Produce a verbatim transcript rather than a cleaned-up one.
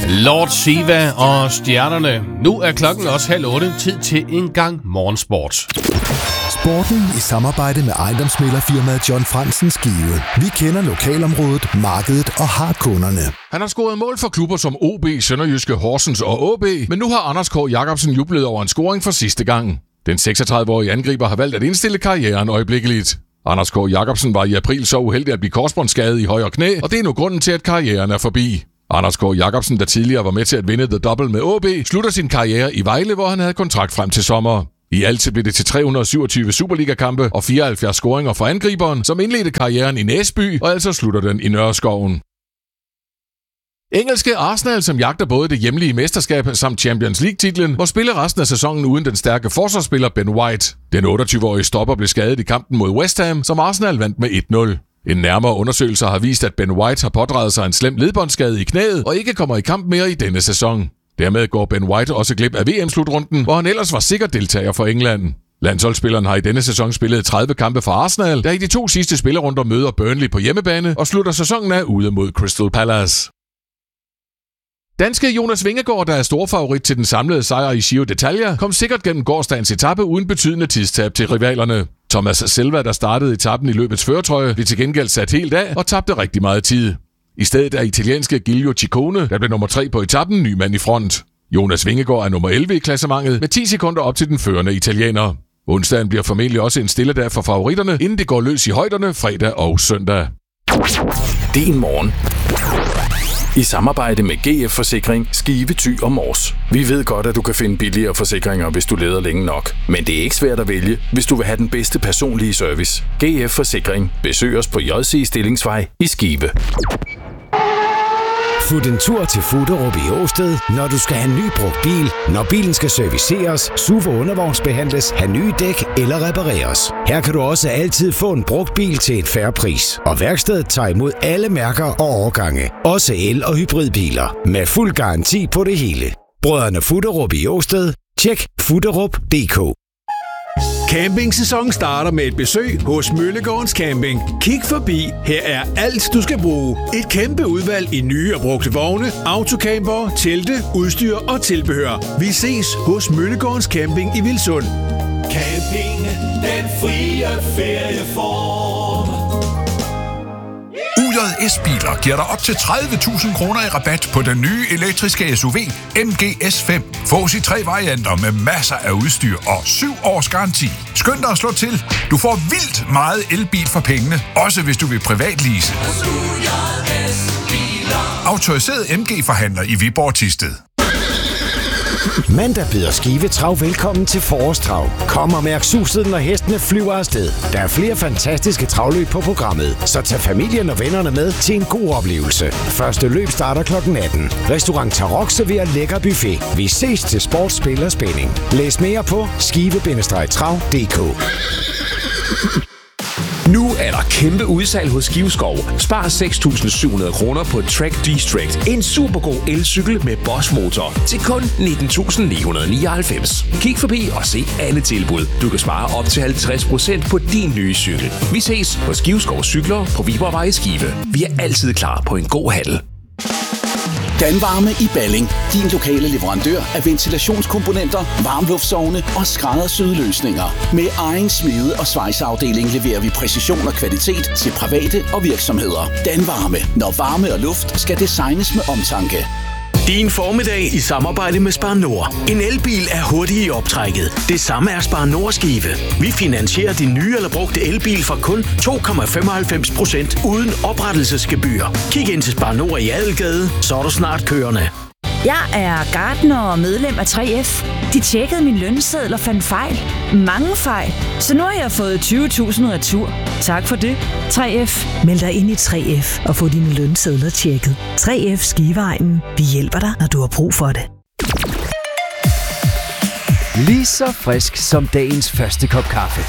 Lord Siva og stjernerne. Nu er klokken også halv otte. Tid til en gang morgensport. Sporten i samarbejde med ejendomsmæglerfirmaet John Fransen Skive. Vi kender lokalområdet, markedet og har kunderne. Han har scoret mål for klubber som O B, Sønderjyske, Horsens og A B, men nu har Anders K. Jacobsen jublet over en scoring for sidste gang. Den seksogtredive-årige angriber har valgt at indstille karrieren øjeblikkeligt. Anders K. Jacobsen var i april så uheldig at blive korsbåndsskadet i højre knæ, og det er nu grunden til, at karrieren er forbi. Anders K. Jacobsen, der tidligere var med til at vinde The Double med A B, slutter sin karriere i Vejle, hvor han havde kontrakt frem til sommer. I alt blev det til tre hundrede og syvogtyve Superliga-kampe og fireoghalvfjerds scoringer for angriberen, som indledte karrieren i Næsby og altså slutter den i Nørreskoven. Engelske Arsenal, som jagter både det hjemlige mesterskab samt Champions League-titlen, må spille resten af sæsonen uden den stærke forsvarsspiller Ben White. Den otteogtyve-årige stopper blev skadet i kampen mod West Ham, som Arsenal vandt med et nul. En nærmere undersøgelse har vist, at Ben White har pådraget sig en slem ledbåndsskade i knæet og ikke kommer i kamp mere i denne sæson. Dermed går Ben White også glip af V M-slutrunden, hvor han ellers var sikker deltager for England. Landsholdsspilleren har i denne sæson spillet tredive kampe for Arsenal, der i de to sidste spillerunder møder Burnley på hjemmebane og slutter sæsonen af ude mod Crystal Palace. Danske Jonas Vingegaard, der er stor favorit til den samlede sejr i Giro d'Italia, kom sikkert gennem gårsdagens etape uden betydende tidstab til rivalerne. Thomas Selva, der startede etappen i løbets førertrøje, blev til gengæld sat helt af og tabte rigtig meget tid. I stedet er italienske Giulio Ciccone, der blev nummer tre på etappen, ny mand i front. Jonas Vingegaard er nummer elleve i klassementet med ti sekunder op til den førende italiener. Onsdagen bliver formentlig også en stille dag for favoritterne, inden det går løs i højderne fredag og søndag. Din morgen. I samarbejde med G F Forsikring, Skive, Thy og Mors. Vi ved godt, at du kan finde billigere forsikringer, hvis du leder længe nok. Men det er ikke svært at vælge, hvis du vil have den bedste personlige service. G F Forsikring. Besøg os på J C Stillingsvej i Skive. Fut en tur til Fuderup i Åsted, når du skal have en ny brugt bil, når bilen skal serviceres, S U V og undervognsbehandles, have nye dæk eller repareres. Her kan du også altid få en brugt bil til et fair pris. Og værkstedet tager imod alle mærker og årgange. Også el- og hybridbiler. Med fuld garanti på det hele. Brødrene Fuderup i Åsted. Tjek fuderup punktum d k. Campingsæsonen starter med et besøg hos Møllegårdens Camping. Kig forbi. Her er alt, du skal bruge. Et kæmpe udvalg i nye og brugte vogne, autocamper, telte, udstyr og tilbehør. Vi ses hos Møllegårdens Camping i Vilsund. Camping, den frie ferieform. U J S-biler giver dig op til tredive tusind kroner i rabat på den nye elektriske S U V M G S fem. Fås i tre varianter med masser af udstyr og syv års garanti. Skynd dig at slå til. Du får vildt meget elbil for pengene, også hvis du vil privatlease. Autoriseret M G-forhandler i Viborg Thisted. Mandag byder Skive Trav velkommen til forårstrav. Kom og mærk suset, når hestene flyver afsted. Der er flere fantastiske travløb på programmet, så tag familien og vennerne med til en god oplevelse. Første løb starter klokken atten. Restaurant Tarok serverer lækker buffet. Vi ses til sport, spil og spænding. Læs mere på skive bindestreg trav punktum d k. Nu er der kæmpe udsalg hos Skiveskov. Spar seks tusind syv hundrede kroner på Trek District. En supergod elcykel med Bosch-motor til kun nitten tusind ni hundrede nioghalvfems. Kig forbi og se alle tilbud. Du kan spare op til halvtreds procent på din nye cykel. Vi ses hos Skiveskov Cykler på Viborgvej i Skive. Vi er altid klar på en god handel. Danvarme i Balling. Din lokale leverandør af ventilationskomponenter, varmluftsovne og skræddersyede løsninger. Med egen smede- og svejseafdeling leverer vi præcision og kvalitet til private og virksomheder. Danvarme. Når varme og luft skal designes med omtanke. Din formiddag i samarbejde med Spar Nord. En elbil er hurtig i optrækket. Det samme er Spar Nord Skive. Vi finansierer din nye eller brugte elbil for kun to komma femoghalvfems procent uden oprettelsesgebyr. Kig ind til Spar Nord i Adelgade, så er du snart kørende. Jeg er gartner og medlem af tre F. De tjekkede min lønseddel og fandt fejl. Mange fejl. Så nu har jeg fået tyve tusind retur. Tak for det, tre F. Meld dig ind i tre F og få dine lønsedler tjekket. tre F Skiveegnen. Vi hjælper dig, når du har brug for det. Lige så frisk som dagens første kop kaffe.